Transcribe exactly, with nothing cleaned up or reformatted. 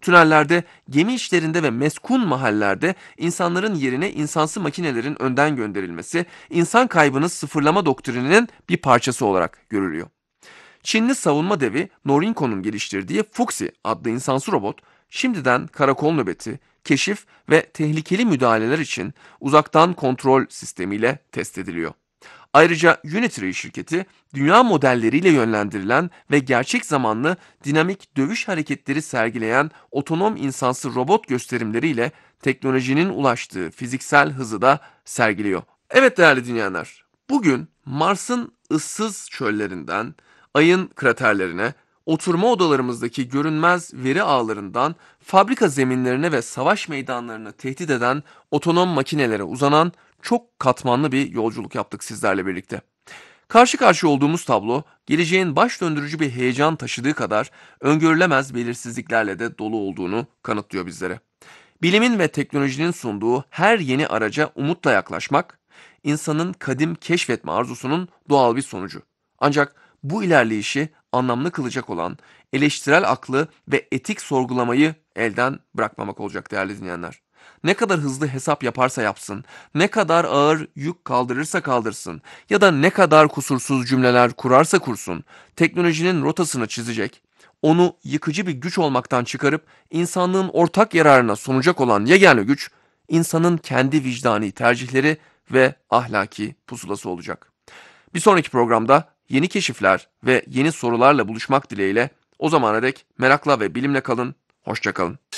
Tünellerde, gemi işlerinde ve meskun mahallerde insanların yerine insansı makinelerin önden gönderilmesi, insan kaybını sıfırlama doktrininin bir parçası olarak görülüyor. Çinli savunma devi Norinco'nun geliştirdiği Fuxi adlı insansı robot, şimdiden karakol nöbeti, keşif ve tehlikeli müdahaleler için uzaktan kontrol sistemiyle test ediliyor. Ayrıca Unitree şirketi, dünya modelleriyle yönlendirilen ve gerçek zamanlı dinamik dövüş hareketleri sergileyen otonom insansı robot gösterimleriyle teknolojinin ulaştığı fiziksel hızı da sergiliyor. Evet değerli dinleyenler, bugün Mars'ın ıssız çöllerinden, Ay'ın kraterlerine, oturma odalarımızdaki görünmez veri ağlarından, fabrika zeminlerine ve savaş meydanlarını tehdit eden otonom makinelere uzanan çok katmanlı bir yolculuk yaptık sizlerle birlikte. Karşı karşıya olduğumuz tablo, geleceğin baş döndürücü bir heyecan taşıdığı kadar öngörülemez belirsizliklerle de dolu olduğunu kanıtlıyor bizlere. Bilimin ve teknolojinin sunduğu her yeni araca umutla yaklaşmak, insanın kadim keşfetme arzusunun doğal bir sonucu. Ancak bu ilerleyişi anlamlı kılacak olan eleştirel aklı ve etik sorgulamayı elden bırakmamak olacak değerli dinleyenler. Ne kadar hızlı hesap yaparsa yapsın, ne kadar ağır yük kaldırırsa kaldırsın ya da ne kadar kusursuz cümleler kurarsa kursun, teknolojinin rotasını çizecek, onu yıkıcı bir güç olmaktan çıkarıp insanlığın ortak yararına sunacak olan yegane güç, insanın kendi vicdani tercihleri ve ahlaki pusulası olacak. Bir sonraki programda yeni keşifler ve yeni sorularla buluşmak dileğiyle o zamana dek merakla ve bilimle kalın, hoşça kalın.